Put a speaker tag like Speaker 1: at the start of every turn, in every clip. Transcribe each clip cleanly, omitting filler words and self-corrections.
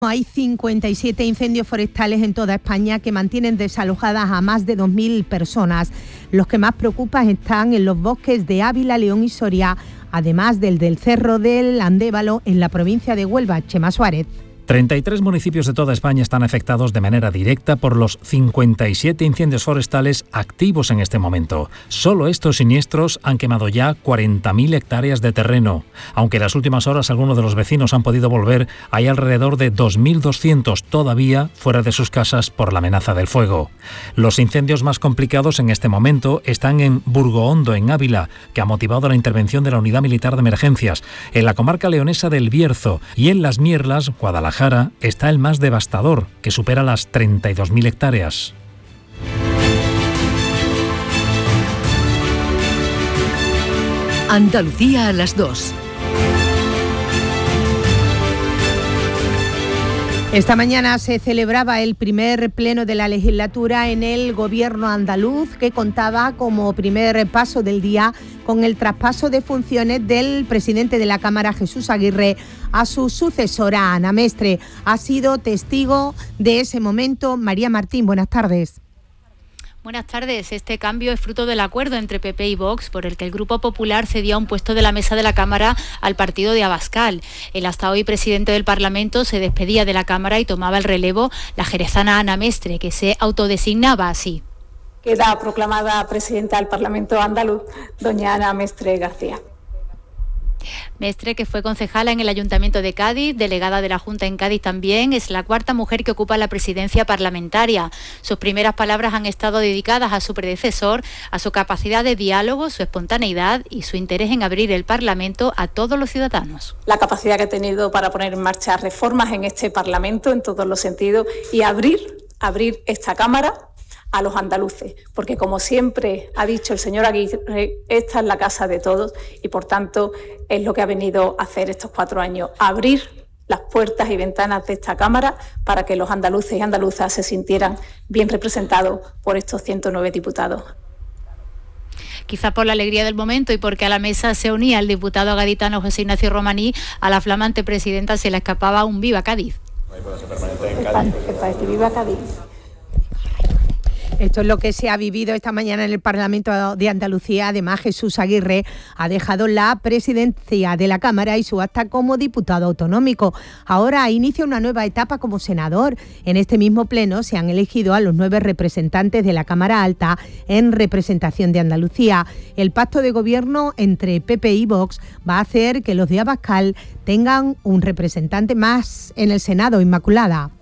Speaker 1: Hay 57 incendios forestales en toda España que mantienen desalojadas a más de 2.000 personas. Los que más preocupan están en los bosques de Ávila, León y Soria, además del Cerro del Andévalo en la provincia de Huelva. Chema Suárez.
Speaker 2: 33 municipios de toda España están afectados de manera directa por los 57 incendios forestales activos en este momento. Solo estos siniestros han quemado ya 40.000 hectáreas de terreno. Aunque en las últimas horas algunos de los vecinos han podido volver, hay alrededor de 2.200 todavía fuera de sus casas por la amenaza del fuego. Los incendios más complicados en este momento están en Burgohondo, en Ávila, que ha motivado la intervención de la Unidad Militar de Emergencias, en la comarca leonesa del Bierzo y en Las Mierlas, Guadalajara, está el más devastador, que supera las 32.000 hectáreas.
Speaker 3: Andalucía a las 2.
Speaker 1: Esta mañana se celebraba el primer pleno de la legislatura en el gobierno andaluz, que contaba como primer paso del día con el traspaso de funciones del presidente de la Cámara, Jesús Aguirre, a su sucesora, Ana Mestre. Ha sido testigo de ese momento María Martín. Buenas tardes.
Speaker 4: Buenas tardes. Este cambio es fruto del acuerdo entre PP y Vox, por el que el Grupo Popular cedía un puesto de la mesa de la Cámara al partido de Abascal. El hasta hoy presidente del Parlamento se despedía de la Cámara y tomaba el relevo la jerezana Ana Mestre, que se autodesignaba así.
Speaker 5: Queda proclamada presidenta del Parlamento andaluz, doña Ana Mestre García.
Speaker 4: Mestre, que fue concejala en el Ayuntamiento de Cádiz, delegada de la Junta en Cádiz también, es la cuarta mujer que ocupa la presidencia parlamentaria. Sus primeras palabras han estado dedicadas a su predecesor, a su capacidad de diálogo, su espontaneidad y su interés en abrir el Parlamento a todos los ciudadanos.
Speaker 5: La capacidad que ha tenido para poner en marcha reformas en este Parlamento en todos los sentidos y abrir esta Cámara a los andaluces, porque como siempre ha dicho el señor Aguirre, esta es la casa de todos y por tanto es lo que ha venido a hacer estos 4 años, abrir las puertas y ventanas de esta Cámara para que los andaluces y andaluzas se sintieran bien representados por estos 109 diputados.
Speaker 4: Quizás por la alegría del momento y porque a la mesa se unía el diputado gaditano José Ignacio Romaní, a la flamante presidenta se le escapaba un viva Cádiz.
Speaker 5: Viva Cádiz.
Speaker 1: Esto es lo que se ha vivido esta mañana en el Parlamento de Andalucía. Además, Jesús Aguirre ha dejado la presidencia de la Cámara y su acta como diputado autonómico. Ahora inicia una nueva etapa como senador. En este mismo pleno se han elegido a los 9 representantes de la Cámara Alta en representación de Andalucía. El pacto de gobierno entre PP y Vox va a hacer que los de Abascal tengan un representante más en el Senado. Inmaculada.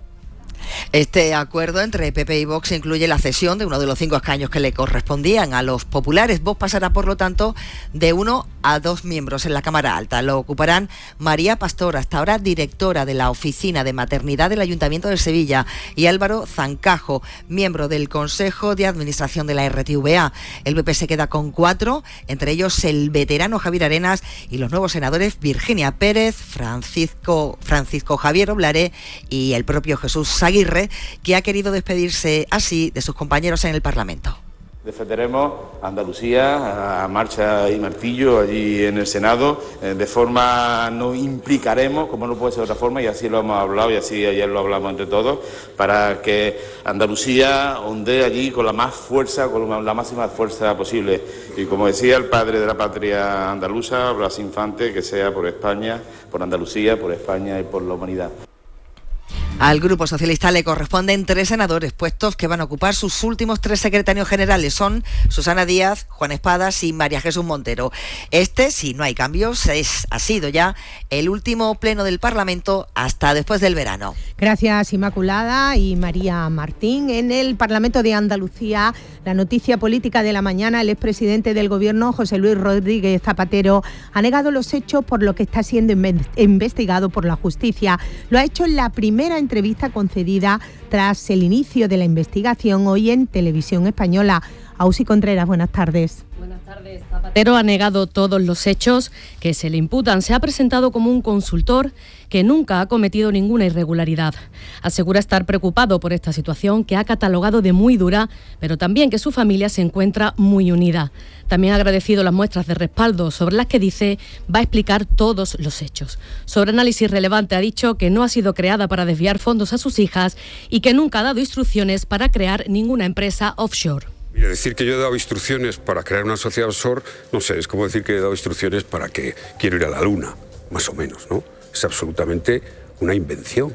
Speaker 6: Este acuerdo entre PP y Vox incluye la cesión de uno de los 5 escaños que le correspondían a los populares. Vox pasará, por lo tanto, de 1 a 2 miembros en la Cámara Alta. Lo ocuparán María Pastor, hasta ahora directora de la Oficina de Maternidad del Ayuntamiento de Sevilla, y Álvaro Zancajo, miembro del Consejo de Administración de la RTVA. El PP se queda con 4, entre ellos el veterano Javier Arenas y los nuevos senadores Virginia Pérez, Francisco Javier Oblaré y el propio Jesús Aguirre, que ha querido despedirse así de sus compañeros en el Parlamento.
Speaker 7: Defenderemos a Andalucía a marcha y martillo allí en el Senado, de forma no implicaremos, como no puede ser de otra forma, y así lo hemos hablado y así ayer lo hablamos entre todos, para que Andalucía ondee allí con la más fuerza, con la máxima fuerza posible. Y como decía el padre de la patria andaluza, Blas Infante, que sea por España, por Andalucía, por España y por la humanidad.
Speaker 6: Al Grupo Socialista le corresponden 3 senadores, puestos que van a ocupar sus últimos 3 secretarios generales. Son Susana Díaz, Juan Espadas y María Jesús Montero. Este, si no hay cambios, ha sido ya el último pleno del Parlamento hasta después del verano.
Speaker 1: Gracias, Inmaculada y María Martín. En el Parlamento de Andalucía, la noticia política de la mañana, el expresidente del Gobierno, José Luis Rodríguez Zapatero, ha negado los hechos por lo que está siendo investigado por la justicia. Lo ha hecho en la primera entrevista concedida tras el inicio de la investigación hoy en Televisión Española. Ausi Contreras, buenas tardes.
Speaker 8: Buenas tardes.
Speaker 3: tardes. Zapatero ha negado todos los hechos que se le imputan. Se ha presentado como un consultor que nunca ha cometido ninguna irregularidad. Asegura estar preocupado por esta situación que ha catalogado de muy dura, pero también que su familia se encuentra muy unida. También ha agradecido las muestras de respaldo sobre las que dice va a explicar todos los hechos. Sobre análisis relevante ha dicho que no ha sido creada para desviar fondos a sus hijas y que nunca ha dado instrucciones para crear ninguna empresa offshore.
Speaker 8: Mira, decir que yo he dado instrucciones para crear una sociedad offshore, no sé, es como decir que he dado instrucciones para que quiero ir a la luna, más o menos, ¿no? Es absolutamente una invención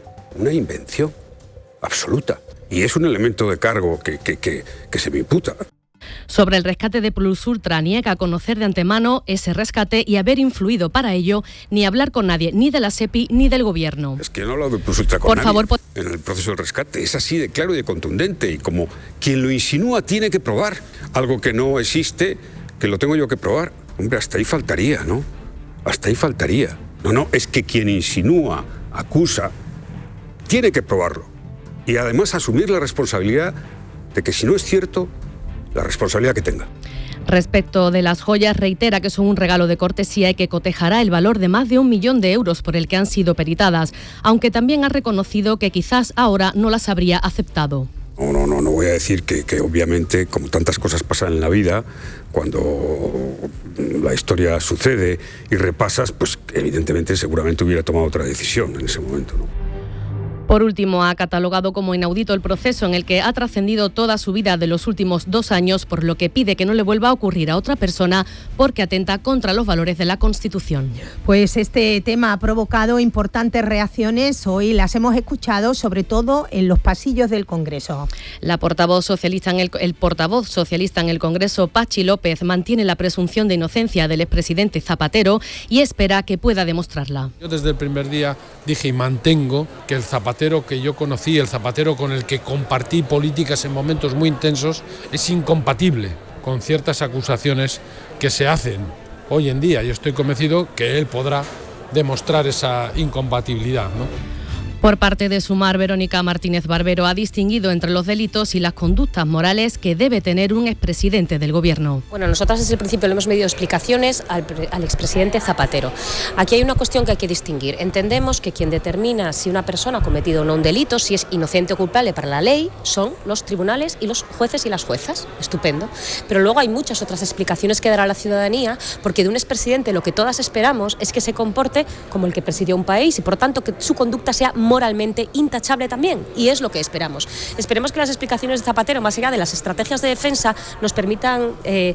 Speaker 8: absoluta. Y es un elemento de cargo que se me imputa.
Speaker 3: Sobre el rescate de Plus Ultra, niega conocer de antemano ese rescate y haber influido para ello, ni hablar con nadie, ni de la SEPI ni del Gobierno.
Speaker 8: Es que yo no he hablado de Plus Ultra con nadie. Por favor, en el proceso del rescate. Es así de claro y de contundente. Y como quien lo insinúa tiene que probar algo que no existe, que lo tengo yo que probar. Hombre, hasta ahí faltaría, ¿no? Hasta ahí faltaría. No, es que quien insinúa, acusa, tiene que probarlo. Y además asumir la responsabilidad de que si no es cierto, la responsabilidad que tenga.
Speaker 3: Respecto de las joyas, reitera que son un regalo de cortesía y que cotejará el valor de más de 1 millón de euros por el que han sido peritadas, aunque también ha reconocido que quizás ahora no las habría aceptado.
Speaker 8: No voy a decir que obviamente, como tantas cosas pasan en la vida, cuando la historia sucede y repasas, pues evidentemente seguramente hubiera tomado otra decisión en ese momento, ¿no?
Speaker 3: Por último, ha catalogado como inaudito el proceso en el que ha trascendido toda su vida de los últimos 2 años, por lo que pide que no le vuelva a ocurrir a otra persona porque atenta contra los valores de la Constitución.
Speaker 1: Pues este tema ha provocado importantes reacciones. Hoy las hemos escuchado, sobre todo en los pasillos del Congreso.
Speaker 3: El portavoz socialista en el Congreso, Pachi López, mantiene la presunción de inocencia del expresidente Zapatero y espera que pueda demostrarla.
Speaker 9: Yo desde el primer día dije y mantengo que el Zapatero que yo conocí, el Zapatero con el que compartí políticas en momentos muy intensos, es incompatible con ciertas acusaciones que se hacen hoy en día. Yo estoy convencido que él podrá demostrar esa incompatibilidad, ¿no?
Speaker 3: Por parte de Sumar, Verónica Martínez Barbero ha distinguido entre los delitos y las conductas morales que debe tener un expresidente del Gobierno.
Speaker 10: Bueno, nosotras desde el principio le hemos medido explicaciones al expresidente Zapatero. Aquí hay una cuestión que hay que distinguir. Entendemos que quien determina si una persona ha cometido o no un delito, si es inocente o culpable para la ley, son los tribunales y los jueces y las juezas. Estupendo. Pero luego hay muchas otras explicaciones que dará la ciudadanía, porque de un expresidente lo que todas esperamos es que se comporte como el que presidió un país y por tanto que su conducta sea moralmente intachable también, y es lo que esperamos. Esperemos que las explicaciones de Zapatero, más allá de las estrategias de defensa, nos permitan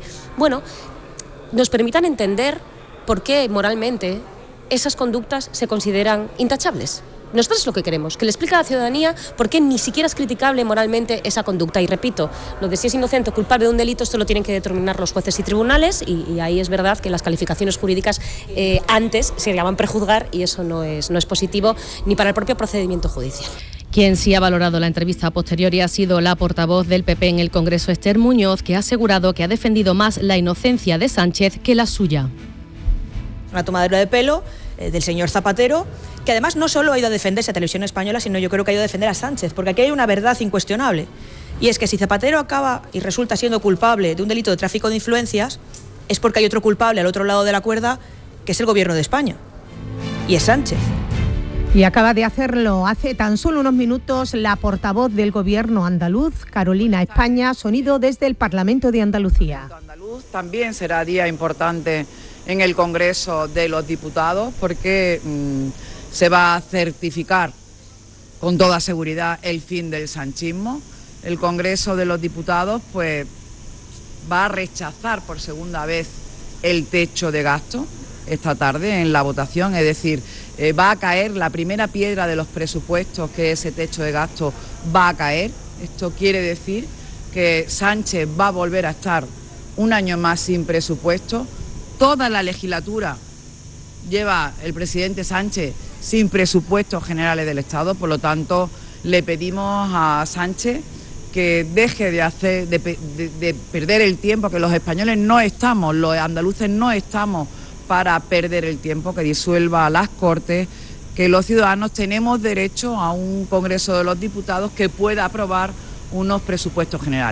Speaker 10: entender por qué moralmente esas conductas se consideran intachables. Nosotros es lo que queremos, que le explique a la ciudadanía por qué ni siquiera es criticable moralmente esa conducta. Y repito, lo de si es inocente o culpable de un delito, esto lo tienen que determinar los jueces y tribunales, y ahí es verdad que las calificaciones jurídicas antes se llaman prejuzgar, y eso no es positivo ni para el propio procedimiento judicial.
Speaker 3: Quien sí ha valorado la entrevista a posteriori ha sido la portavoz del PP en el Congreso, Esther Muñoz, que ha asegurado que ha defendido más la inocencia de Sánchez que la suya.
Speaker 11: Una tomadura de pelo del señor Zapatero, que además no solo ha ido a defenderse a Televisión Española, sino yo creo que ha ido a defender a Sánchez, porque aquí hay una verdad incuestionable, y es que si Zapatero acaba y resulta siendo culpable de un delito de tráfico de influencias, es porque hay otro culpable al otro lado de la cuerda, que es el Gobierno de España, y es Sánchez.
Speaker 1: Y acaba de hacerlo hace tan solo unos minutos la portavoz del Gobierno andaluz, Carolina España, sonido desde el Parlamento de Andalucía.
Speaker 12: También será día importante en el Congreso de los Diputados, porque se va a certificar con toda seguridad el fin del sanchismo. El Congreso de los Diputados pues va a rechazar por segunda vez el techo de gasto esta tarde en la votación, es decir, va a caer la primera piedra de los presupuestos, que ese techo de gasto va a caer. Esto quiere decir que Sánchez va a volver a estar un año más sin presupuesto. Toda la legislatura lleva el presidente Sánchez sin presupuestos generales del Estado, por lo tanto le pedimos a Sánchez que deje de perder el tiempo, que los españoles no estamos, los andaluces no estamos para perder el tiempo, que disuelva las Cortes, que los ciudadanos tenemos derecho a un Congreso de los Diputados que pueda aprobar unos presupuestos generales.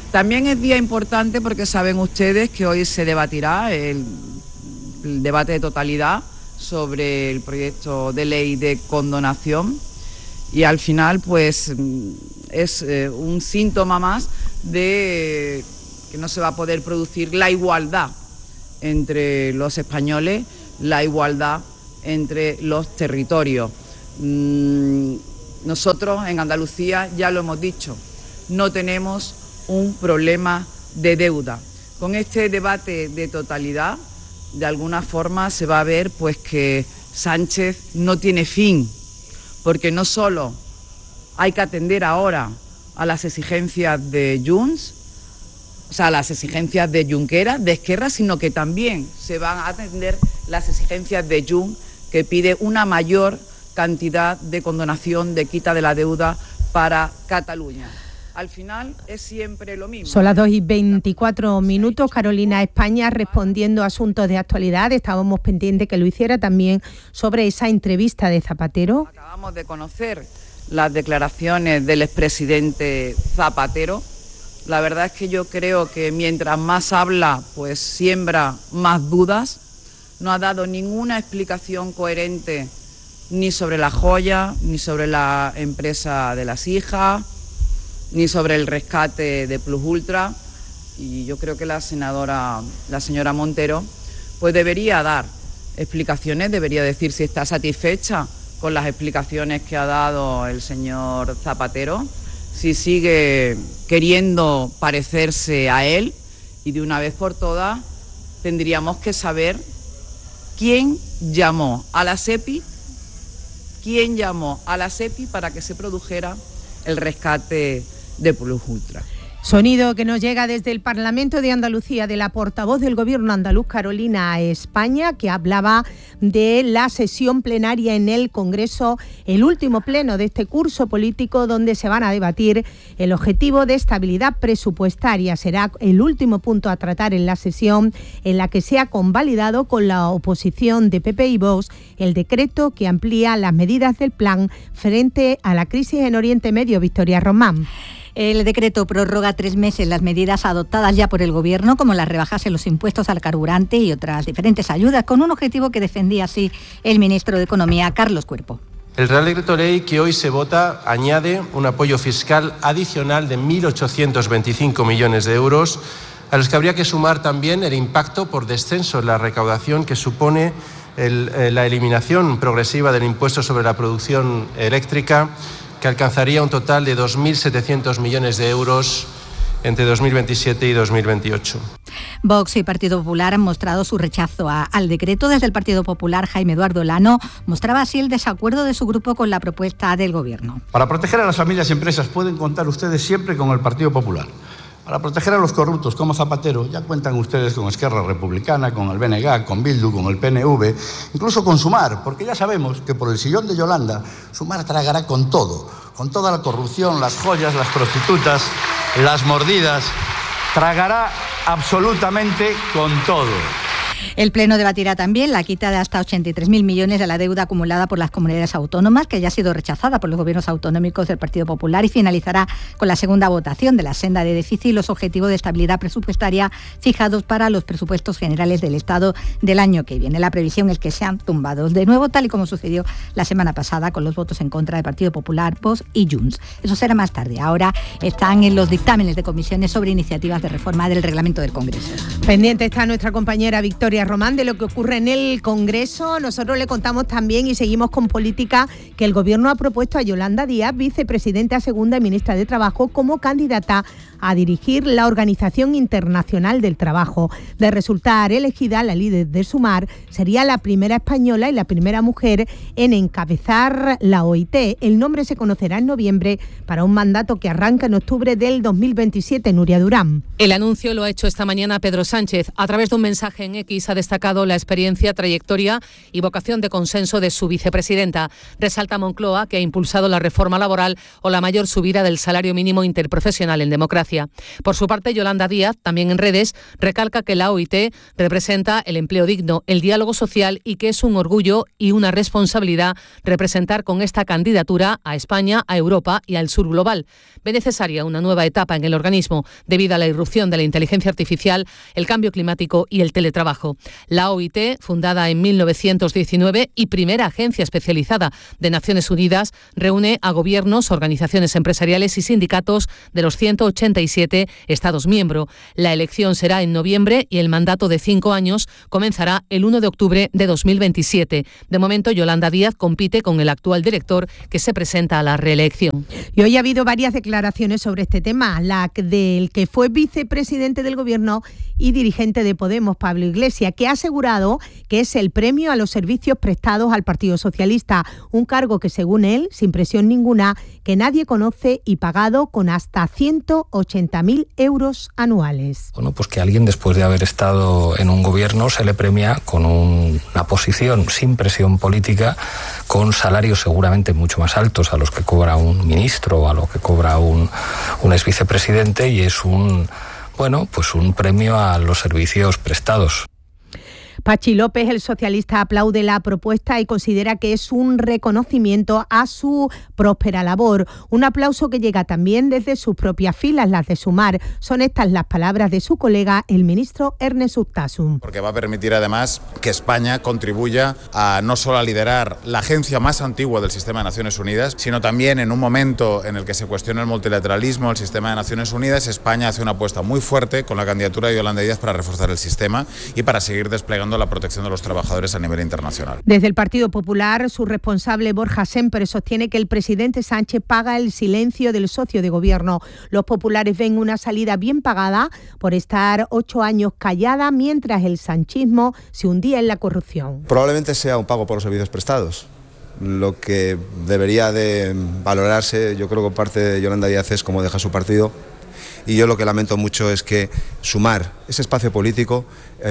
Speaker 12: También es día importante porque saben ustedes que hoy se debatirá el debate de totalidad sobre el proyecto de ley de condonación y al final pues es un síntoma más de que no se va a poder producir la igualdad entre los españoles, la igualdad entre los territorios. Nosotros en Andalucía ya lo hemos dicho, no tenemos un problema de deuda. Con este debate de totalidad, de alguna forma se va a ver pues que Sánchez no tiene fin, porque no solo hay que atender ahora a las exigencias de Junts, o sea, las exigencias de Junqueras, de Esquerra, sino que también se van a atender las exigencias de Junts, que pide una mayor cantidad de condonación, de quita de la deuda para Cataluña. Al final es siempre lo mismo.
Speaker 1: Son las 2:24. Carolina, España respondiendo a asuntos de actualidad. Estábamos pendientes que lo hiciera también sobre esa entrevista de Zapatero.
Speaker 12: Acabamos de conocer las declaraciones del expresidente Zapatero. La verdad es que yo creo que mientras más habla, pues siembra más dudas. No ha dado ninguna explicación coherente ni sobre la joya, ni sobre la empresa de las hijas, ni sobre el rescate de Plus Ultra. Y yo creo que la señora Montero, pues debería dar explicaciones, debería decir si está satisfecha con las explicaciones que ha dado el señor Zapatero, si sigue queriendo parecerse a él, y de una vez por todas tendríamos que saber quién llamó a la SEPI, para que se produjera el rescate de Plus Ultra.
Speaker 1: Sonido que nos llega desde el Parlamento de Andalucía de la portavoz del Gobierno andaluz, Carolina España, que hablaba de la sesión plenaria en el Congreso, el último pleno de este curso político, donde se van a debatir el objetivo de estabilidad presupuestaria. Será el último punto a tratar en la sesión, en la que se ha convalidado con la oposición de PP y Vox el decreto que amplía las medidas del plan frente a la crisis en Oriente Medio. Victoria Román.
Speaker 13: El decreto prorroga 3 meses las medidas adoptadas ya por el Gobierno, como las rebajas en los impuestos al carburante y otras diferentes ayudas, con un objetivo que defendía así el ministro de Economía, Carlos Cuerpo.
Speaker 14: El Real Decreto Ley que hoy se vota añade un apoyo fiscal adicional de 1.825 millones de euros, a los que habría que sumar también el impacto por descenso en la recaudación que supone la eliminación progresiva del impuesto sobre la producción eléctrica, que alcanzaría un total de 2.700 millones de euros entre 2027 y 2028.
Speaker 13: Vox y Partido Popular han mostrado su rechazo al decreto. Desde el Partido Popular, Jaime Eduardo Olano mostraba así el desacuerdo de su grupo con la propuesta del Gobierno.
Speaker 15: Para proteger a las familias y empresas pueden contar ustedes siempre con el Partido Popular. Para proteger a los corruptos como Zapatero, ya cuentan ustedes con Esquerra Republicana, con el BNG, con Bildu, con el PNV, incluso con Sumar, porque ya sabemos que por el sillón de Yolanda, Sumar tragará con todo, con toda la corrupción, las joyas, las prostitutas, las mordidas, tragará absolutamente con todo.
Speaker 13: El Pleno debatirá también la quita de hasta 83.000 millones de la deuda acumulada por las comunidades autónomas, que ya ha sido rechazada por los gobiernos autonómicos del Partido Popular, y finalizará con la segunda votación de la senda de déficit y los objetivos de estabilidad presupuestaria fijados para los presupuestos generales del Estado del año que viene. La previsión es que sean tumbados de nuevo, tal y como sucedió la semana pasada con los votos en contra del Partido Popular, Vox y Junts. Eso será más tarde. Ahora están en los dictámenes de comisiones sobre iniciativas de reforma del reglamento del Congreso.
Speaker 1: Pendiente está nuestra compañera Victoria Román de lo que ocurre en el Congreso. Nosotros le contamos también, y seguimos con política, que el Gobierno ha propuesto a Yolanda Díaz, vicepresidenta segunda y ministra de Trabajo, como candidata a dirigir la Organización Internacional del Trabajo. De resultar elegida, la líder de Sumar sería la primera española y la primera mujer en encabezar la OIT. El nombre se conocerá en noviembre para un mandato que arranca en octubre del 2027. Nuria Durán.
Speaker 16: El anuncio lo ha hecho esta mañana Pedro Sánchez. A través de un mensaje en X país ha destacado la experiencia, trayectoria y vocación de consenso de su vicepresidenta. Resalta Moncloa que ha impulsado la reforma laboral o la mayor subida del salario mínimo interprofesional en democracia. Por su parte, Yolanda Díaz, también en redes, recalca que la OIT representa el empleo digno, el diálogo social y que es un orgullo y una responsabilidad representar con esta candidatura a España, a Europa y al sur global. Ve necesaria una nueva etapa en el organismo debido a la irrupción de la inteligencia artificial, el cambio climático y el teletrabajo. La OIT, fundada en 1919 y primera agencia especializada de Naciones Unidas, reúne a gobiernos, organizaciones empresariales y sindicatos de los 187 Estados miembros. La elección será en noviembre y el mandato de 5 años comenzará el 1 de octubre de 2027. De momento, Yolanda Díaz compite con el actual director que se presenta a la reelección.
Speaker 1: Y hoy ha habido varias declaraciones sobre este tema, la del que fue vicepresidente del Gobierno y dirigente de Podemos, Pablo Iglesias, que ha asegurado que es el premio a los servicios prestados al Partido Socialista, un cargo que, según él, sin presión ninguna, que nadie conoce y pagado con hasta 180.000 euros anuales.
Speaker 17: Bueno, pues que alguien después de haber estado en un gobierno se le premia con una posición sin presión política, con salarios seguramente mucho más altos a los que cobra un ministro o a lo que cobra un ex vicepresidente, y es un premio a los servicios prestados.
Speaker 1: Pachi López, el socialista, aplaude la propuesta y considera que es un reconocimiento a su próspera labor. Un aplauso que llega también desde sus propias filas, las de Sumar. Son estas las palabras de su colega, el ministro Ernest Urtasun.
Speaker 18: Porque va a permitir además que España contribuya a no solo a liderar la agencia más antigua del sistema de Naciones Unidas, sino también en un momento en el que se cuestiona el multilateralismo, el sistema de Naciones Unidas. España hace una apuesta muy fuerte con la candidatura de Yolanda Díaz para reforzar el sistema y para seguir desplegando la protección de los trabajadores a nivel internacional.
Speaker 1: Desde el Partido Popular, su responsable Borja Semper sostiene que el presidente Sánchez paga el silencio del socio de gobierno. Los populares ven una salida bien pagada por estar 8 años callada mientras el sanchismo se hundía en la corrupción.
Speaker 19: Probablemente sea un pago por los servicios prestados. Lo que debería de valorarse, yo creo que parte de Yolanda Díaz, es cómo deja su partido. Y yo lo que lamento mucho es que Sumar, ese espacio político,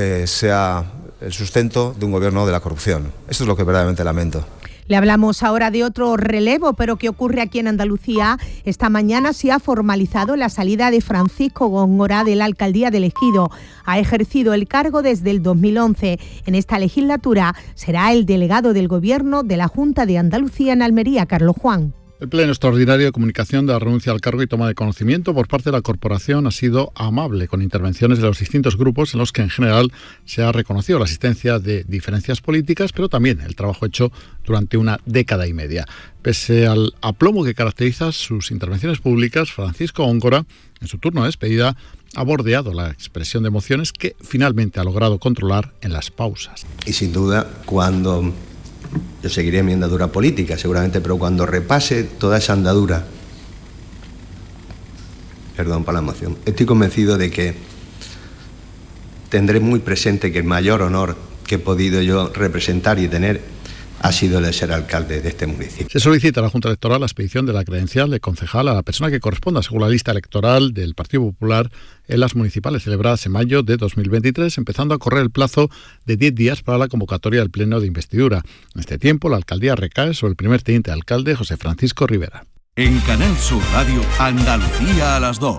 Speaker 19: sea el sustento de un gobierno de la corrupción. Esto es lo que verdaderamente lamento.
Speaker 1: Le hablamos ahora de otro relevo, pero que ocurre aquí en Andalucía. Esta mañana se ha formalizado la salida de Francisco Góngora de la alcaldía del Ejido. Ha ejercido el cargo desde el 2011. En esta legislatura será el delegado del Gobierno de la Junta de Andalucía en Almería, Carlos Juan.
Speaker 20: El pleno extraordinario de comunicación de la renuncia al cargo y toma de conocimiento por parte de la corporación ha sido amable, con intervenciones de los distintos grupos en los que en general se ha reconocido la existencia de diferencias políticas, pero también el trabajo hecho durante una década y media. Pese al aplomo que caracteriza sus intervenciones públicas, Francisco Góngora, en su turno de despedida, ha bordeado la expresión de emociones que finalmente ha logrado controlar en las pausas.
Speaker 19: Y sin duda, cuando yo seguiré mi andadura política, seguramente, pero cuando repase toda esa andadura, perdón por la emoción, estoy convencido de que tendré muy presente que el mayor honor que he podido yo representar y tener ha sido el de ser alcalde de este municipio.
Speaker 20: Se solicita a la Junta Electoral la expedición de la credencial de concejal a la persona que corresponda según la lista electoral del Partido Popular en las municipales celebradas en mayo de 2023, empezando a correr el plazo de 10 días para la convocatoria del pleno de investidura. En este tiempo, la alcaldía recae sobre el primer teniente de alcalde, José Francisco Rivera.
Speaker 21: En Canal Sur Radio, Andalucía a las 2.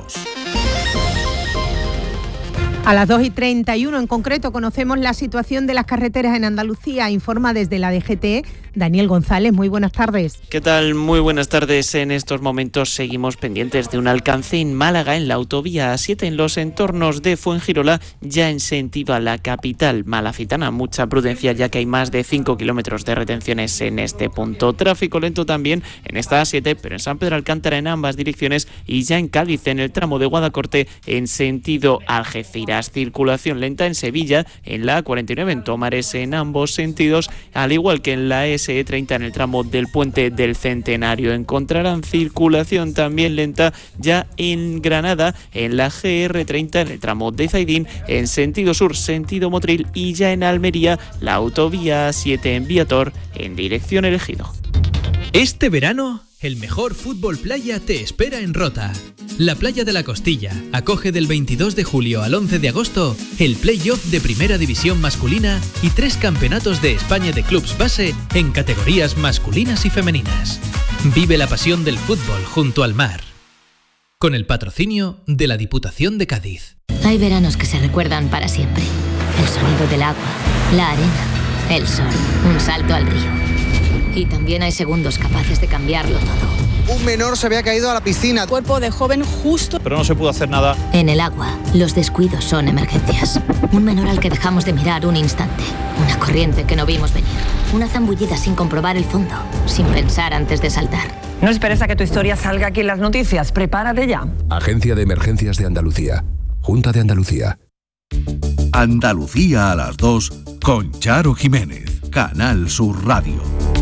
Speaker 1: A las 2:31 en concreto conocemos la situación de las carreteras en Andalucía. Informa desde la DGT Daniel González. Muy buenas tardes.
Speaker 22: ¿Qué tal? Muy buenas tardes. En estos momentos seguimos pendientes de un alcance en Málaga en la autovía A7 en los entornos de Fuengirola, ya en sentido a la capital malacitana. Mucha prudencia ya que hay más de 5 kilómetros de retenciones en este punto. Tráfico lento también en esta A7, pero en San Pedro Alcántara en ambas direcciones y ya en Cádiz en el tramo de Guadacorte en sentido Algeciras. Circulación lenta en Sevilla, en la A49 en Tomares en ambos sentidos, al igual que en la SE30 en el tramo del Puente del Centenario. Encontrarán circulación también lenta ya en Granada, en la GR30 en el tramo de Zaidín en sentido sur, sentido Motril, y ya en Almería la autovía A7 en Viator en dirección El Ejido.
Speaker 23: Este verano, el mejor fútbol playa te espera en Rota.
Speaker 2: La Playa de la Costilla acoge del 22 de julio al 11 de agosto el play-off de Primera División masculina y 3 campeonatos de España de clubs base en categorías masculinas y femeninas. Vive la pasión del fútbol junto al mar. Con el patrocinio de la Diputación de Cádiz.
Speaker 4: Hay veranos que se recuerdan para siempre. El sonido del agua, la arena, el sol, un salto al río. Y también hay segundos capaces de cambiarlo todo.
Speaker 23: Un menor se había caído a la piscina.
Speaker 24: Cuerpo de joven justo.
Speaker 25: Pero no se pudo hacer nada.
Speaker 4: En el agua, los descuidos son emergencias. Un menor al que dejamos de mirar un instante. Una corriente que no vimos venir. Una zambullida sin comprobar el fondo, sin pensar antes de saltar.
Speaker 26: No esperes a que tu historia salga aquí en las noticias. Prepárate ya.
Speaker 27: Agencia de Emergencias de Andalucía. Junta de Andalucía.
Speaker 21: Andalucía a las 2 con Charo Jiménez. Canal Sur Radio.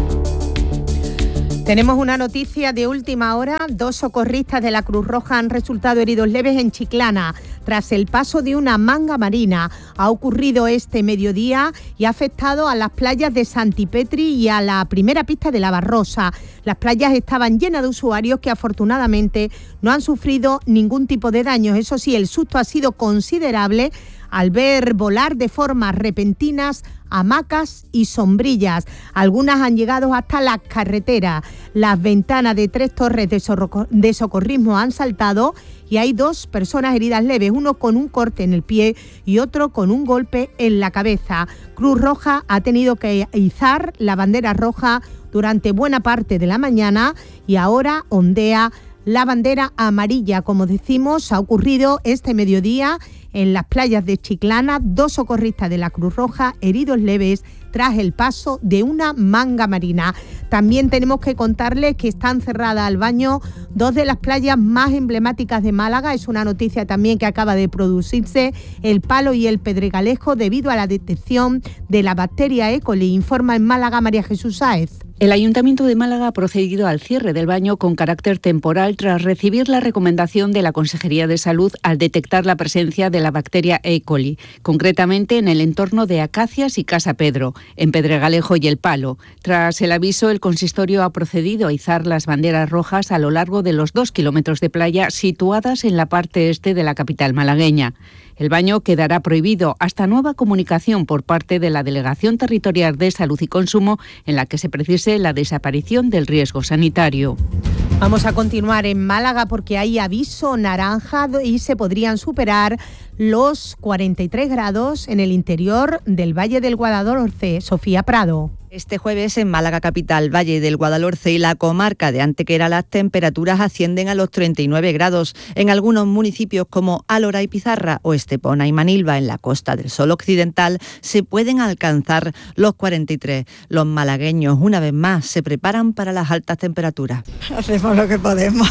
Speaker 1: Tenemos una noticia de última hora. 2 socorristas de la Cruz Roja han resultado heridos leves en Chiclana tras el paso de una manga marina. Ha ocurrido este mediodía y ha afectado a las playas de Santipetri y a la primera pista de la Barrosa. Las playas estaban llenas de usuarios que afortunadamente no han sufrido ningún tipo de daños. Eso sí, el susto ha sido considerable al ver volar de formas repentinas hamacas y sombrillas. Algunas han llegado hasta la carretera. Las ventanas de 3 torres de socorrismo han saltado y hay 2 personas heridas leves, uno con un corte en el pie y otro con un golpe en la cabeza. Cruz Roja ha tenido que izar la bandera roja durante buena parte de la mañana y ahora ondea la bandera amarilla. Como decimos, ha ocurrido este mediodía en las playas de Chiclana. 2 socorristas de la Cruz Roja heridos leves tras el paso de una manga marina. También tenemos que contarles que están cerradas al baño 2 de las playas más emblemáticas de Málaga. Es una noticia también que acaba de producirse, El Palo y El Pedregalejo, debido a la detección de la bacteria E. coli. Informa en Málaga María Jesús Sáez.
Speaker 28: El Ayuntamiento de Málaga ha procedido al cierre del baño con carácter temporal tras recibir la recomendación de la Consejería de Salud al detectar la presencia de la bacteria E. coli, concretamente en el entorno de Acacias y Casa Pedro, en Pedregalejo y El Palo. Tras el aviso, el consistorio ha procedido a izar las banderas rojas a lo largo de los 2 kilómetros de playa situadas en la parte este de la capital malagueña. El baño quedará prohibido hasta nueva comunicación por parte de la Delegación Territorial de Salud y Consumo en la que se precise la desaparición del riesgo sanitario.
Speaker 1: Vamos a continuar en Málaga porque hay aviso naranja y se podrían superar los 43 grados en el interior del Valle del Guadalhorce. Sofía Prado.
Speaker 29: Este jueves en Málaga capital, Valle del Guadalhorce y la comarca de Antequera las temperaturas ascienden a los 39 grados. En algunos municipios como Álora y Pizarra o Estepona y Manilva en la Costa del Sol Occidental se pueden alcanzar los 43. Los malagueños una vez más se preparan para las altas temperaturas.
Speaker 30: Hacemos lo que podemos.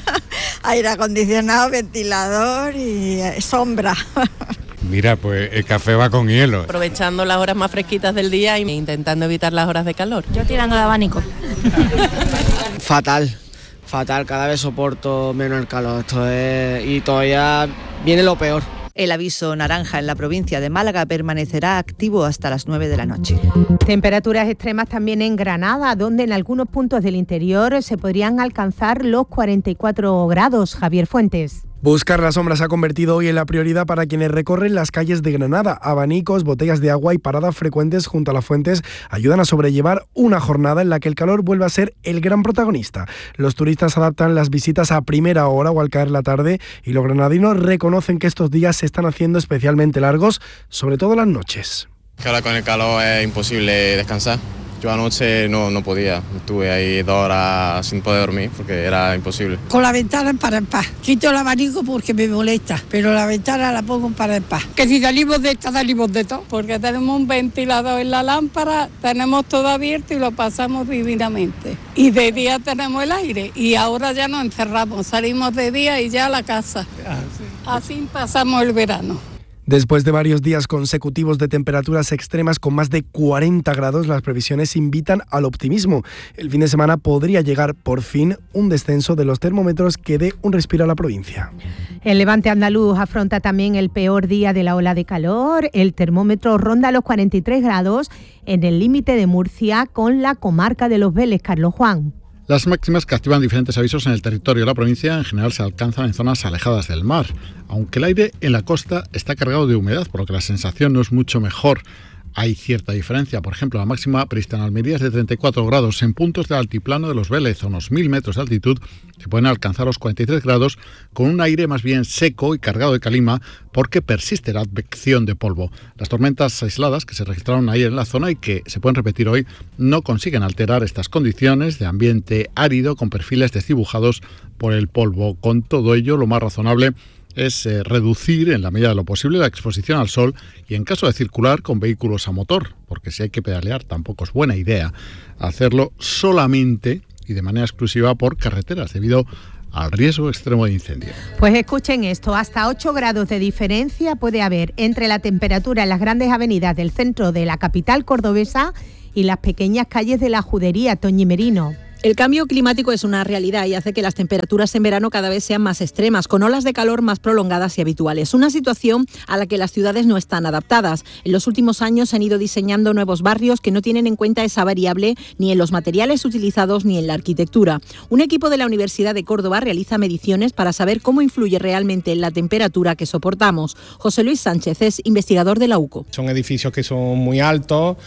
Speaker 30: Aire acondicionado, ventilador y sombra.
Speaker 31: Mira, pues el café va con hielo.
Speaker 32: Aprovechando las horas más fresquitas del día e intentando evitar las horas de calor.
Speaker 28: Yo tirando el abanico.
Speaker 33: Fatal, cada vez soporto menos el calor. Y todavía viene lo peor.
Speaker 29: El aviso naranja en la provincia de Málaga permanecerá activo hasta las 9 de la noche.
Speaker 1: Temperaturas extremas también en Granada, donde en algunos puntos del interior se podrían alcanzar los 44 grados. Javier Fuentes.
Speaker 34: Buscar la sombra se ha convertido hoy en la prioridad para quienes recorren las calles de Granada. Abanicos, botellas de agua y paradas frecuentes junto a las fuentes ayudan a sobrellevar una jornada en la que el calor vuelve a ser el gran protagonista. Los turistas adaptan las visitas a primera hora o al caer la tarde y los granadinos reconocen que estos días se están haciendo especialmente largos, sobre todo las noches.
Speaker 35: Que ahora con el calor es imposible descansar. Yo anoche no podía, estuve ahí 2 horas sin poder dormir porque era imposible.
Speaker 30: Con la ventana en par en par. Quito el abanico porque me molesta, pero la ventana la pongo en par en par.
Speaker 36: Que si salimos de esta, salimos de todo. Porque tenemos un ventilador en la lámpara, tenemos todo abierto y lo pasamos divinamente. Y de día tenemos el aire y ahora ya nos encerramos, salimos de día y ya a la casa. Así pasamos el verano.
Speaker 34: Después de varios días consecutivos de temperaturas extremas con más de 40 grados, las previsiones invitan al optimismo. El fin de semana podría llegar por fin un descenso de los termómetros que dé un respiro a la provincia.
Speaker 1: El Levante andaluz afronta también el peor día de la ola de calor. El termómetro ronda los 43 grados en el límite de Murcia con la comarca de Los Vélez. Carlos Juan.
Speaker 20: Las máximas, que activan diferentes avisos en el territorio de la provincia, en general se alcanzan en zonas alejadas del mar, aunque el aire en la costa está cargado de humedad, por lo que la sensación no es mucho mejor. Hay cierta diferencia. Por ejemplo, la máxima prevista en Almería es de 34 grados. En puntos del altiplano de los Vélez, a unos 1.000 metros de altitud, se pueden alcanzar los 43 grados con un aire más bien seco y cargado de calima, porque persiste la advección de polvo. Las tormentas aisladas que se registraron ayer en la zona y que se pueden repetir hoy no consiguen alterar estas condiciones de ambiente árido con perfiles desdibujados por el polvo. Con todo ello, lo más razonable es reducir en la medida de lo posible la exposición al sol y, en caso de circular, con vehículos a motor, porque si hay que pedalear tampoco es buena idea hacerlo solamente y de manera exclusiva por carreteras, debido al riesgo extremo de incendio.
Speaker 1: Pues escuchen esto, hasta 8 grados de diferencia puede haber entre la temperatura en las grandes avenidas del centro de la capital cordobesa y las pequeñas calles de la Judería, Toñi Merino.
Speaker 3: El cambio climático es una realidad y hace que las temperaturas en verano cada vez sean más extremas, con olas de calor más prolongadas y habituales. Una situación a la que las ciudades no están adaptadas. En los últimos años se han ido diseñando nuevos barrios que no tienen en cuenta esa variable ni en los materiales utilizados ni en la arquitectura. Un equipo de la Universidad de Córdoba realiza mediciones para saber cómo influye realmente en la temperatura que soportamos. José Luis Sánchez es investigador de la UCO.
Speaker 5: Son edificios que son muy altos.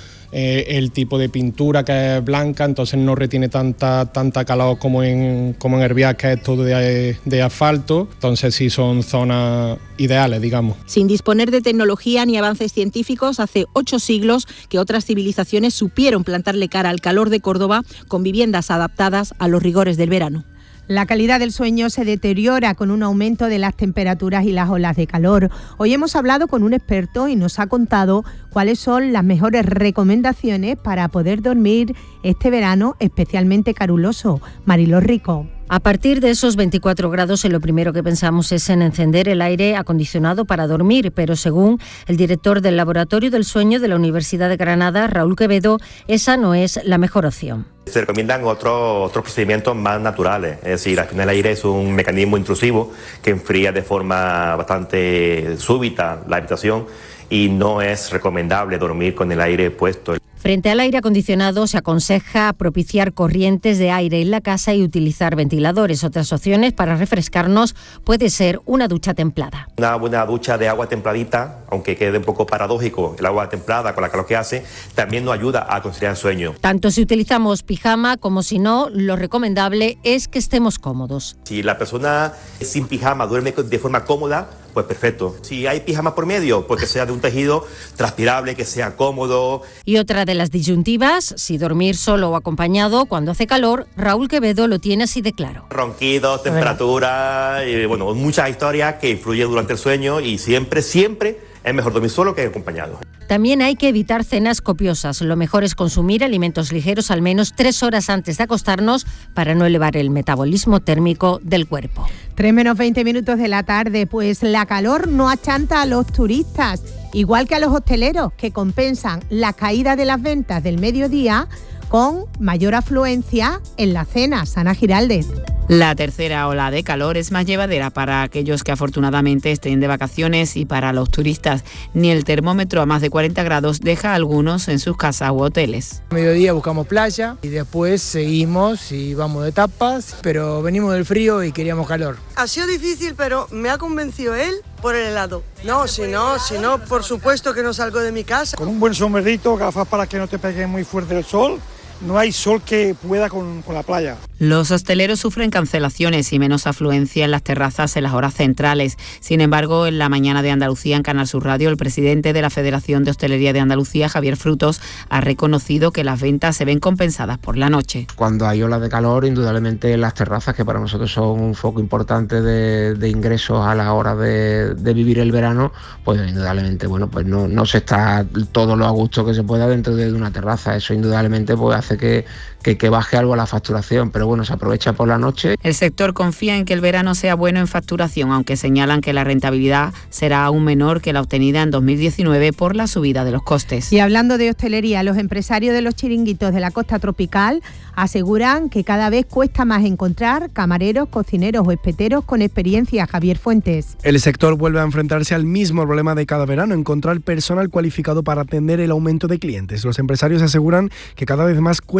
Speaker 5: El tipo de pintura que es blanca, entonces no retiene tanta calor como en Herbiás, que es todo de asfalto. Entonces sí son zonas ideales, digamos.
Speaker 3: Sin disponer de tecnología ni avances científicos, hace 8 siglos que otras civilizaciones supieron plantarle cara al calor de Córdoba con viviendas adaptadas a los rigores del verano.
Speaker 1: La calidad del sueño se deteriora con un aumento de las temperaturas y las olas de calor. Hoy hemos hablado con un experto y nos ha contado cuáles son las mejores recomendaciones para poder dormir este verano especialmente caluroso. Mariló Rico.
Speaker 6: A partir de esos 24 grados, lo primero que pensamos es en encender el aire acondicionado para dormir, pero según el director del Laboratorio del Sueño de la Universidad de Granada, Raúl Quevedo, esa no es la mejor opción.
Speaker 7: Se recomiendan otros procedimientos más naturales, es decir, al final el aire es un mecanismo intrusivo que enfría de forma bastante súbita la habitación y no es recomendable dormir con el aire puesto.
Speaker 6: Frente al aire acondicionado se aconseja propiciar corrientes de aire en la casa y utilizar ventiladores. Otras opciones para refrescarnos puede ser una ducha templada.
Speaker 7: Una buena ducha de agua templadita, aunque quede un poco paradójico, el agua templada con la calor que hace, también nos ayuda a conciliar el sueño.
Speaker 6: Tanto si utilizamos pijama como si no, lo recomendable es que estemos cómodos.
Speaker 7: Si la persona sin pijama duerme de forma cómoda, pues perfecto. Si hay pijama por medio, pues que sea de un tejido transpirable, que sea cómodo.
Speaker 6: Y otra de las disyuntivas, si dormir solo o acompañado cuando hace calor, Raúl Quevedo lo tiene así de claro.
Speaker 7: Ronquidos, temperatura, muchas historias que influyen durante el sueño y siempre es mejor dormir solo que acompañado.
Speaker 6: También hay que evitar cenas copiosas. Lo mejor es consumir alimentos ligeros al menos 3 horas antes de acostarnos para no elevar el metabolismo térmico del cuerpo.
Speaker 1: 3 menos 20 minutos de la tarde, pues la calor no achanta a los turistas, igual que a los hosteleros, que compensan la caída de las ventas del mediodía con mayor afluencia en la cena. Sana Giraldez.
Speaker 8: La tercera ola de calor es más llevadera para aquellos que afortunadamente estén de vacaciones y para los turistas. Ni el termómetro a más de 40 grados deja a algunos en sus casas u hoteles.
Speaker 9: A mediodía buscamos playa y después seguimos y vamos de tapas, pero venimos del frío y queríamos calor.
Speaker 10: Ha sido difícil, pero me ha convencido él por el helado. No, si no, por supuesto que no salgo de mi casa.
Speaker 11: Con un buen sombrerito, gafas para que no te pegue muy fuerte el sol. No hay sol que pueda con la playa.
Speaker 8: Los hosteleros sufren cancelaciones y menos afluencia en las terrazas en las horas centrales. Sin embargo, en la mañana de Andalucía, en Canal Sur Radio, el presidente de la Federación de Hostelería de Andalucía, Javier Frutos, ha reconocido que las ventas se ven compensadas por la noche.
Speaker 12: Cuando hay olas de calor, indudablemente las terrazas, que para nosotros son un foco importante de ingresos a la hora de vivir el verano, pues indudablemente pues no se está todo lo a gusto que se pueda dentro de una terraza. Eso indudablemente pues hace que baje algo la facturación, pero bueno, se aprovecha por la noche.
Speaker 8: El sector confía en que el verano sea bueno en facturación, aunque señalan que la rentabilidad será aún menor que la obtenida en 2019 por la subida de los costes.
Speaker 1: Y hablando de hostelería, los empresarios de los chiringuitos de la costa tropical aseguran que cada vez cuesta más encontrar camareros, cocineros o espeteros con experiencia. Javier Fuentes.
Speaker 34: El sector vuelve a enfrentarse al mismo problema de cada verano, encontrar personal cualificado para atender el aumento de clientes. Los empresarios aseguran que cada vez más cuesta encontrar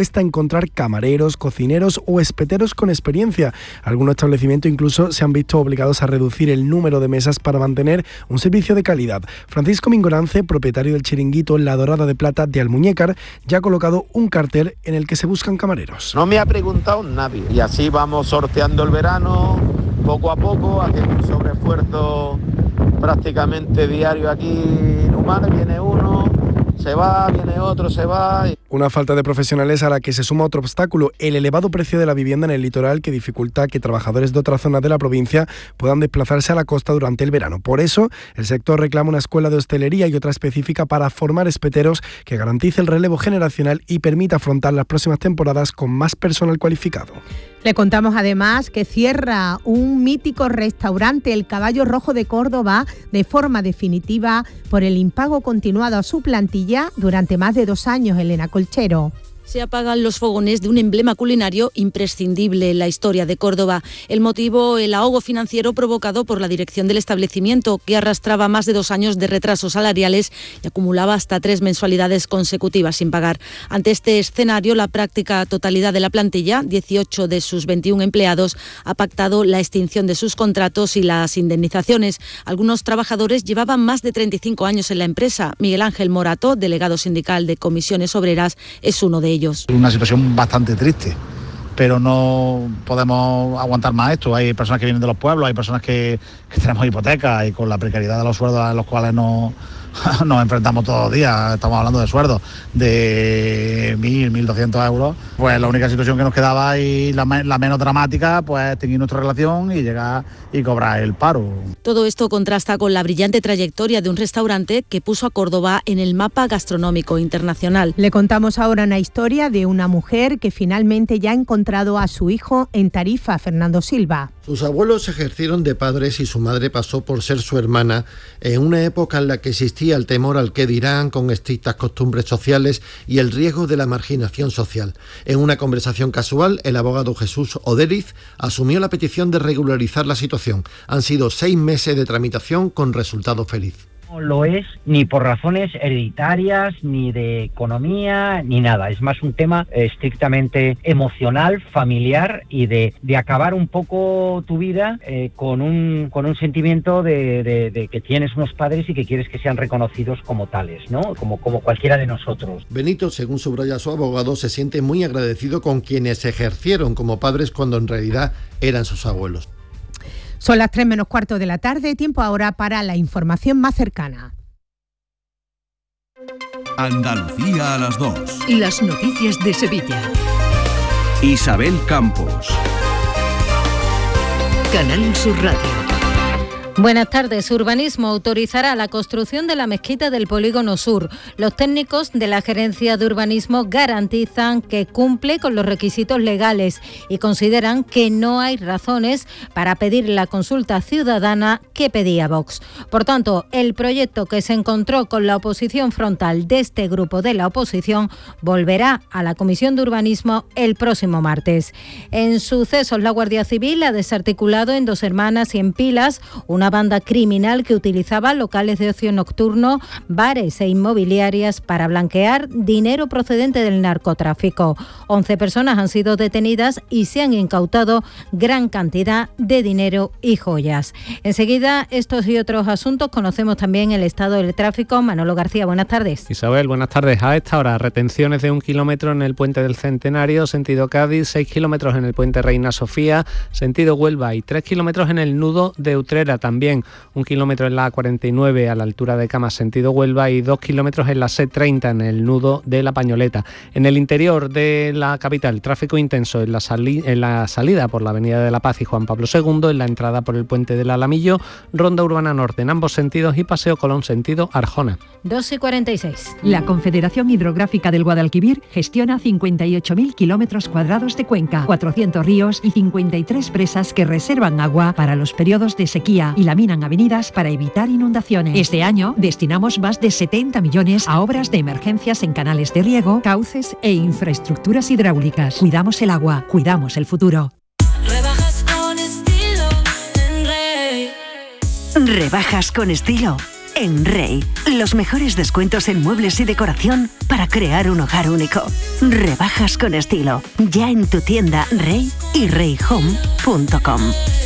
Speaker 34: encontrar camareros, cocineros o espeteros con experiencia. Algunos establecimientos incluso se han visto obligados a reducir el número de mesas para mantener un servicio de calidad. Francisco Mingorance, propietario del chiringuito La Dorada de Plata de Almuñécar, ya ha colocado un cartel en el que se buscan camareros.
Speaker 2: No me ha preguntado nadie y así vamos sorteando el verano poco a poco, haciendo un sobreesfuerzo prácticamente diario aquí en Humar. Viene uno, se va, viene otro, se va.
Speaker 34: Una falta de profesionales a la que se suma otro obstáculo, el elevado precio de la vivienda en el litoral, que dificulta que trabajadores de otras zonas de la provincia puedan desplazarse a la costa durante el verano. Por eso, el sector reclama una escuela de hostelería y otra específica para formar espeteros que garantice el relevo generacional y permita afrontar las próximas temporadas con más personal cualificado.
Speaker 1: Le contamos además que cierra un mítico restaurante, el Caballo Rojo de Córdoba, de forma definitiva por el impago continuado a su plantilla durante más de 2 años. Elena Colchero.
Speaker 4: Se apagan los fogones de un emblema culinario imprescindible en la historia de Córdoba. El motivo, el ahogo financiero provocado por la dirección del establecimiento, que arrastraba más de 2 años de retrasos salariales y acumulaba hasta 3 mensualidades consecutivas sin pagar. Ante este escenario, la práctica totalidad de la plantilla, 18 de sus 21 empleados, ha pactado la extinción de sus contratos y las indemnizaciones. Algunos trabajadores llevaban más de 35 años en la empresa. Miguel Ángel Morato, delegado sindical de Comisiones Obreras, es uno de ellos.
Speaker 13: Una situación bastante triste, pero no podemos aguantar más esto. Hay personas que vienen de los pueblos, hay personas que tenemos hipotecas y con la precariedad de los sueldos a los cuales nos enfrentamos todos los días, estamos hablando de sueldos de 1.000, 1.200 euros, pues la única situación que nos quedaba y la menos dramática, pues tener nuestra relación y llegar y cobrar el paro.
Speaker 4: Todo esto contrasta con la brillante trayectoria de un restaurante que puso a Córdoba en el mapa gastronómico internacional.
Speaker 1: Le contamos ahora una historia de una mujer que finalmente ya ha encontrado a su hijo en Tarifa, Fernando Silva.
Speaker 14: Sus abuelos ejercieron de padres y su madre pasó por ser su hermana en una época en la que existía el temor al qué dirán, con estrictas costumbres sociales y el riesgo de la marginación social. En una conversación casual, el abogado Jesús Oderiz asumió la petición de regularizar la situación. Han sido 6 meses de tramitación con resultado feliz.
Speaker 15: No lo es ni por razones hereditarias, ni de economía, ni nada. Es más un tema estrictamente emocional, familiar y de acabar un poco tu vida con un sentimiento de que tienes unos padres y que quieres que sean reconocidos como tales, ¿no? Como cualquiera de nosotros.
Speaker 14: Benito, según subraya su abogado, se siente muy agradecido con quienes ejercieron como padres cuando en realidad eran sus abuelos.
Speaker 1: Son las 3:15 de la tarde, tiempo ahora para la información más cercana.
Speaker 16: Andalucía a las 2.
Speaker 17: Las noticias de Sevilla.
Speaker 16: Isabel Campos.
Speaker 17: Canal Sur Radio.
Speaker 6: Buenas tardes. Urbanismo autorizará la construcción de la mezquita del Polígono Sur. Los técnicos de la Gerencia de Urbanismo garantizan que cumple con los requisitos legales y consideran que no hay razones para pedir la consulta ciudadana que pedía Vox. Por tanto, el proyecto, que se encontró con la oposición frontal de este grupo de la oposición, volverá a la Comisión de Urbanismo el próximo martes. En sucesos, la Guardia Civil ha desarticulado en Dos Hermanas y en Pilas una banda criminal que utilizaba locales de ocio nocturno, bares e inmobiliarias para blanquear dinero procedente del narcotráfico. 11 personas han sido detenidas y se han incautado gran cantidad de dinero y joyas. Enseguida, estos y otros asuntos, conocemos también el estado del tráfico. Manolo García, buenas tardes.
Speaker 18: Isabel, buenas tardes. A esta hora, retenciones de 1 kilómetro en el puente del Centenario, sentido Cádiz, 6 kilómetros en el puente Reina Sofía, sentido Huelva, y 3 kilómetros en el nudo de Utrera. También 1 kilómetro en la A49 a la altura de Camas, sentido Huelva, y 2 kilómetros en la C30 en el nudo de La Pañoleta. En el interior de la capital, tráfico intenso en la salida por la Avenida de la Paz y Juan Pablo II, en la entrada por el puente del Alamillo, Ronda Urbana Norte en ambos sentidos y Paseo Colón sentido Arjona.
Speaker 6: 2:46.
Speaker 17: La Confederación Hidrográfica del Guadalquivir gestiona 58.000 kilómetros cuadrados de cuenca, 400 ríos y 53 presas que reservan agua para los periodos de sequía y laminan avenidas para evitar inundaciones. Este año destinamos más de 70 millones a obras de emergencias en canales de riego, cauces e infraestructuras hidráulicas. Cuidamos el agua, cuidamos el futuro. Rebajas con estilo
Speaker 19: En Rey, los mejores descuentos en muebles y decoración para crear un hogar único. Rebajas con estilo, ya en tu tienda Rey y reyhome.com.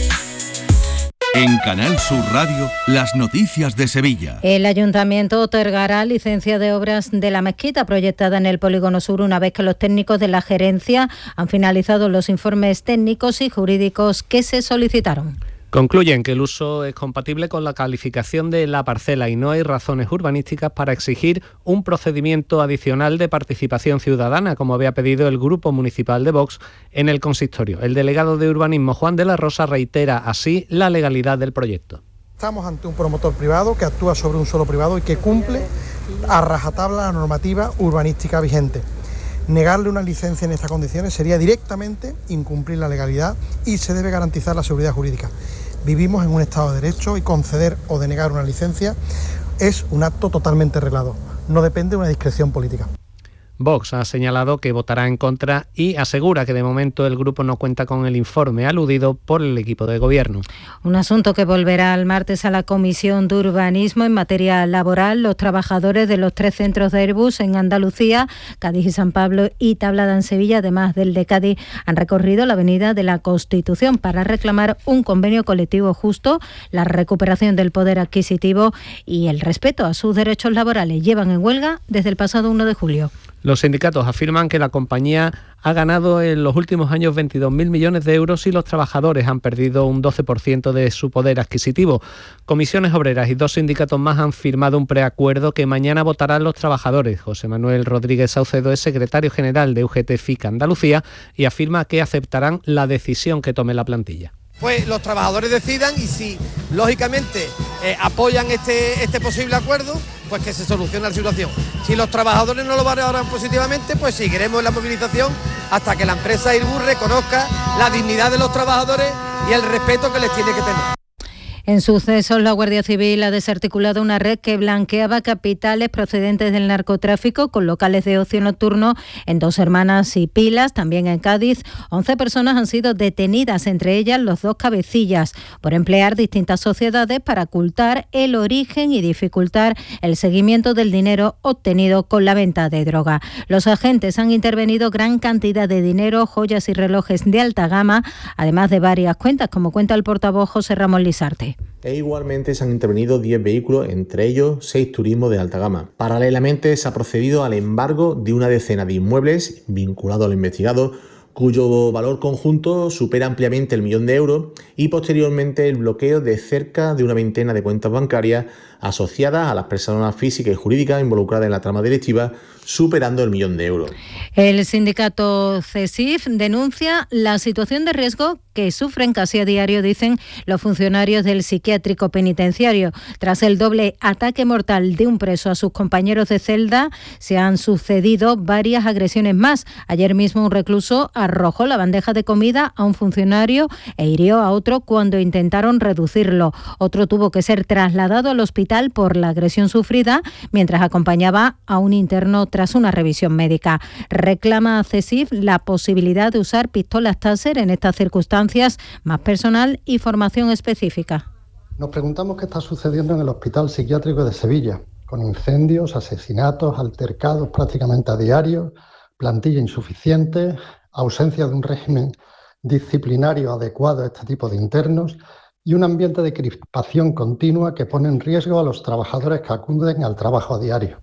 Speaker 16: En Canal Sur Radio, las noticias de Sevilla.
Speaker 6: El Ayuntamiento otorgará licencia de obras de la mezquita proyectada en el Polígono Sur una vez que los técnicos de la gerencia han finalizado los informes técnicos y jurídicos que se solicitaron.
Speaker 18: Concluyen que el uso es compatible con la calificación de la parcela y no hay razones urbanísticas para exigir un procedimiento adicional de participación ciudadana, como había pedido el Grupo Municipal de Vox en el consistorio. El delegado de Urbanismo, Juan de la Rosa, reitera así la legalidad del proyecto.
Speaker 21: Estamos ante un promotor privado que actúa sobre un suelo privado y que cumple a rajatabla la normativa urbanística vigente. Negarle una licencia en estas condiciones sería directamente incumplir la legalidad y se debe garantizar la seguridad jurídica. Vivimos en un Estado de Derecho y conceder o denegar una licencia es un acto totalmente reglado. No depende de una discreción política.
Speaker 18: Vox ha señalado que votará en contra y asegura que de momento el grupo no cuenta con el informe aludido por el equipo de gobierno.
Speaker 6: Un asunto que volverá el martes a la Comisión de Urbanismo en materia laboral. Los trabajadores de los 3 centros de Airbus en Andalucía, Cádiz y San Pablo y Tablada en Sevilla, además del de Cádiz, han recorrido la Avenida de la Constitución para reclamar un convenio colectivo justo, la recuperación del poder adquisitivo y el respeto a sus derechos laborales. Llevan en huelga desde el pasado 1 de julio.
Speaker 18: Los sindicatos afirman que la compañía ha ganado en los últimos años 22.000 millones de euros y los trabajadores han perdido un 12% de su poder adquisitivo. Comisiones Obreras y 2 sindicatos más han firmado un preacuerdo que mañana votarán los trabajadores. José Manuel Rodríguez Saucedo es secretario general de UGT-FIC Andalucía y afirma que aceptarán la decisión que tome la plantilla.
Speaker 22: Pues los trabajadores decidan y si lógicamente apoyan este posible acuerdo, pues que se solucione la situación. Si los trabajadores no lo valoran positivamente, pues seguiremos en la movilización hasta que la empresa Airbus reconozca la dignidad de los trabajadores y el respeto que les tiene que tener.
Speaker 6: En sucesos, la Guardia Civil ha desarticulado una red que blanqueaba capitales procedentes del narcotráfico con locales de ocio nocturno en Dos Hermanas y Pilas, también en Cádiz. 11 personas han sido detenidas, entre ellas los 2 cabecillas, por emplear distintas sociedades para ocultar el origen y dificultar el seguimiento del dinero obtenido con la venta de droga. Los agentes han intervenido gran cantidad de dinero, joyas y relojes de alta gama, además de varias cuentas, como cuenta el portavoz José Ramón Lisarte.
Speaker 23: E igualmente se han intervenido 10 vehículos, entre ellos 6 turismos de alta gama. Paralelamente se ha procedido al embargo de una decena de inmuebles vinculados al investigado, cuyo valor conjunto supera ampliamente el 1 millón de euros, y posteriormente el bloqueo de cerca de una veintena de cuentas bancarias asociadas a las personas físicas y jurídicas involucradas en la trama delictiva, superando el 1 millón de euros.
Speaker 6: El sindicato CESIF denuncia la situación de riesgo que sufren casi a diario, dicen los funcionarios del psiquiátrico penitenciario. Tras el doble ataque mortal de un preso a sus compañeros de celda, se han sucedido varias agresiones más. Ayer mismo un recluso arrojó la bandeja de comida a un funcionario e hirió a otro cuando intentaron reducirlo. Otro tuvo que ser trasladado al hospital por la agresión sufrida mientras acompañaba a un interno tras una revisión médica. Reclama a CESIF la posibilidad de usar pistolas Taser en estas circunstancias, más personal y formación específica.
Speaker 24: Nos preguntamos qué está sucediendo en el Hospital Psiquiátrico de Sevilla, con incendios, asesinatos, altercados prácticamente a diario, plantilla insuficiente, ausencia de un régimen disciplinario adecuado a este tipo de internos y un ambiente de crispación continua que pone en riesgo a los trabajadores que acuden al trabajo a diario.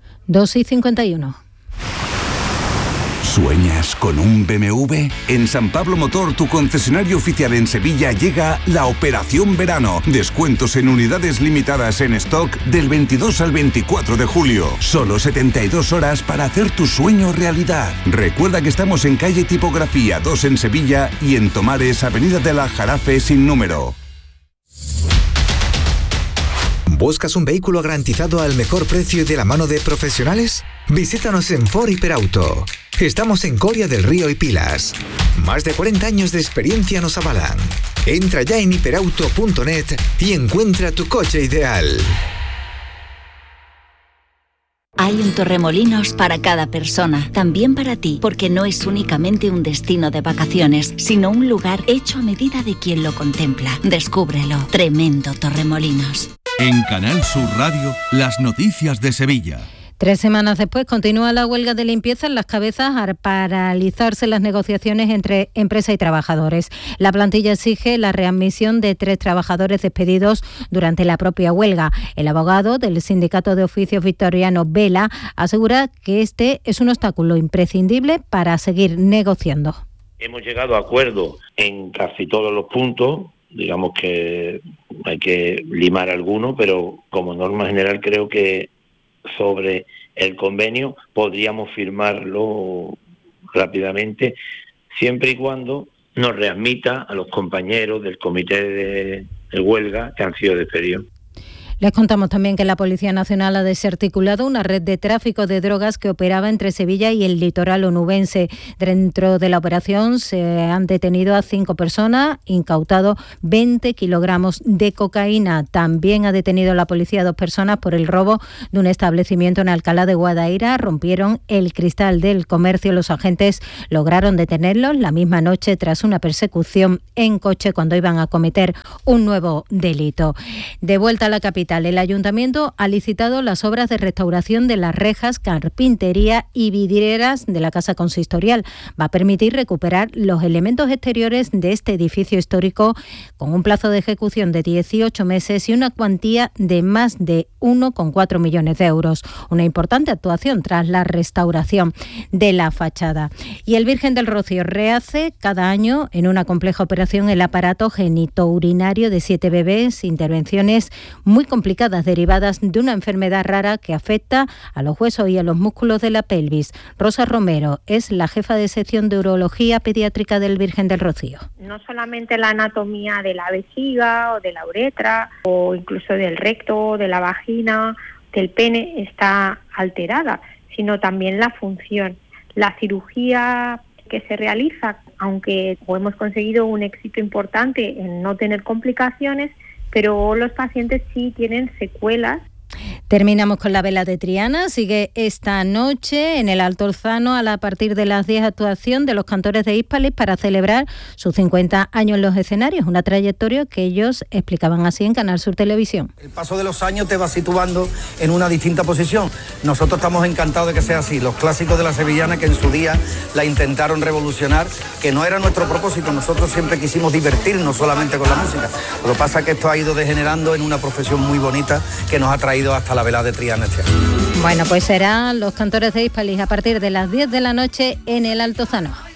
Speaker 6: 2:51.
Speaker 16: ¿Sueñas con un BMW? En San Pablo Motor, tu concesionario oficial en Sevilla, llega la Operación Verano. Descuentos en unidades limitadas en stock del 22 al 24 de julio. Solo 72 horas para hacer tu sueño realidad. Recuerda que estamos en calle Tipografía 2 en Sevilla y en Tomares, Avenida de la Jarafe sin número.
Speaker 25: ¿Buscas un vehículo garantizado al mejor precio y de la mano de profesionales? Visítanos en Ford Hiperauto. Estamos en Coria del Río y Pilas. Más de 40 años de experiencia nos avalan. Entra ya en hiperauto.net y encuentra tu coche ideal.
Speaker 26: Hay un Torremolinos para cada persona, también para ti, porque no es únicamente un destino de vacaciones, sino un lugar hecho a medida de quien lo contempla. Descúbrelo. Tremendo Torremolinos.
Speaker 3: En Canal Sur Radio, las noticias de Sevilla.
Speaker 6: 3 semanas después continúa la huelga de limpieza en Las Cabezas al paralizarse las negociaciones entre empresa y trabajadores. La plantilla exige la readmisión de 3 trabajadores despedidos durante la propia huelga. El abogado del Sindicato de Oficios Victoriano Vela asegura que este es un obstáculo imprescindible para seguir negociando.
Speaker 5: Hemos llegado a acuerdos en casi todos los puntos. Digamos que hay que limar algunos, pero como norma general creo que sobre el convenio podríamos firmarlo rápidamente, siempre y cuando nos readmita a los compañeros del comité de huelga que han sido despedidos.
Speaker 6: Les contamos también que la Policía Nacional ha desarticulado una red de tráfico de drogas que operaba entre Sevilla y el litoral onubense. Dentro de la operación se han detenido a 5 personas, incautado 20 kilogramos de cocaína. También ha detenido la policía a 2 personas por el robo de un establecimiento en Alcalá de Guadaira. Rompieron el cristal del comercio. Los agentes lograron detenerlos la misma noche tras una persecución en coche cuando iban a cometer un nuevo delito. De vuelta a la capital, el Ayuntamiento ha licitado las obras de restauración de las rejas, carpintería y vidrieras de la Casa Consistorial. Va a permitir recuperar los elementos exteriores de este edificio histórico con un plazo de ejecución de 18 meses y una cuantía de más de 1,4 millones de euros. Una importante actuación tras la restauración de la fachada. Y el Virgen del Rocío rehace cada año en una compleja operación el aparato genitourinario de 7 bebés, intervenciones muy complicadas derivadas de una enfermedad rara que afecta a los huesos y a los músculos de la pelvis. Rosa Romero es la jefa de sección de urología pediátrica del Virgen del Rocío.
Speaker 7: No solamente la anatomía de la vejiga o de la uretra o incluso del recto, de la vagina, del pene está alterada, sino también la función. La cirugía que se realiza, aunque hemos conseguido un éxito importante en no tener complicaciones, pero los pacientes sí tienen secuelas.
Speaker 6: Terminamos con la vela de Triana. Sigue esta noche en el Altozano a partir de las 10 actuación de los cantores de Hispalis para celebrar sus 50 años en los escenarios. Una trayectoria que ellos explicaban así en Canal Sur Televisión.
Speaker 9: El paso de los años te va situando en una distinta posición. Nosotros estamos encantados de que sea así. Los clásicos de la sevillana que en su día la intentaron revolucionar, que no era nuestro propósito. Nosotros siempre quisimos divertirnos solamente con la música. Lo que pasa es que esto ha ido degenerando en una profesión muy bonita que nos ha traído hasta la vela de Triana este año.
Speaker 6: Bueno, pues serán los cantores de Hispalis a partir de las 10 de la noche en el Altozano.